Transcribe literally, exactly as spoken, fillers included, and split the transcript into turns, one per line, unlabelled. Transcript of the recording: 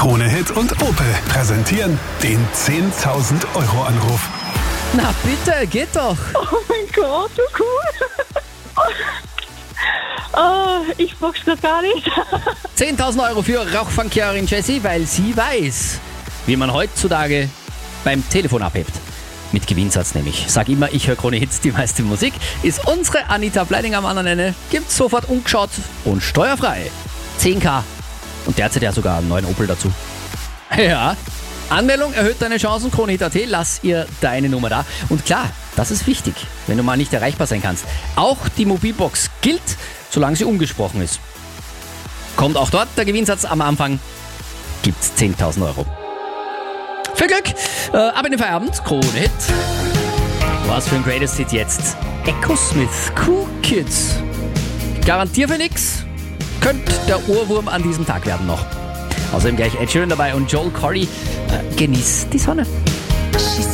Krone Hit und Opel präsentieren den zehntausend Euro Anruf.
Na bitte, geht doch.
Oh mein Gott, so cool. Oh, ich box das gar nicht.
zehntausend Euro für Rauchfangkehrerin Jessie, weil sie weiß, wie man heutzutage beim Telefon abhebt. Mit Gewinnsatz nämlich. Sag immer, ich höre Krone Hits, die meiste Musik. Ist unsere Anita Bleining am anderen Ende. Gibt's sofort ungeschaut und steuerfrei. zehn K. Und derzeit ja sogar einen neuen Opel dazu. Ja. Anmeldung erhöht deine Chancen. Krone Hit Punkt at, lass ihr deine Nummer da. Und klar, das ist wichtig, wenn du mal nicht erreichbar sein kannst. Auch die Mobilbox gilt, solange sie umgesprochen ist. Kommt auch dort der Gewinnsatz am Anfang. Gibt's zehntausend Euro. Viel Glück, äh, ab in den Feierabend, Krone Hit. Was für ein Greatest Hit jetzt? Echo Smith, Cool Kids. Garantier für nix, könnte der Ohrwurm an diesem Tag werden noch. Außerdem gleich Ed Sheeran dabei und Joel Corey. Äh, genießt die Sonne.
She